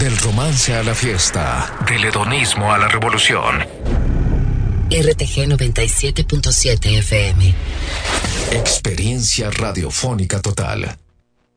Del romance a la fiesta, del hedonismo a la revolución. RTG 97.7 FM. Experiencia radiofónica total.